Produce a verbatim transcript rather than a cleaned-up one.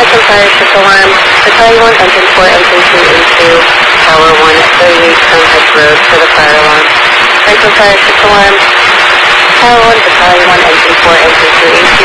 Franklin Fire six alarm. Battalion one, Engine four, Engine two, into Tower one at thirty-eight Stonehead Road for the fire alarm. Franklin Fire six alarm. Tower one, Battalion one, Engine four, Engine two, into